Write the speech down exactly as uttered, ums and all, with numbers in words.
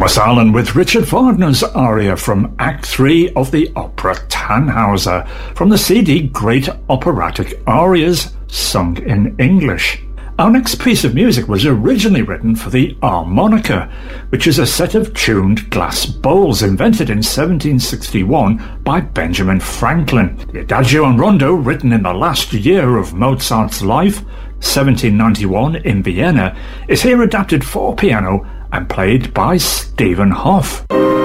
Thomas Allen with Richard Wagner's aria from Act three of the opera Tannhauser from the C D Great Operatic Arias sung in English. Our next piece of music was originally written for the harmonica, which is a set of tuned glass bowls invented in seventeen sixty-one by Benjamin Franklin. The Adagio and Rondo, written in the last year of Mozart's life, seventeen ninety-one in Vienna, is here adapted for piano and played by Stephen Hoff.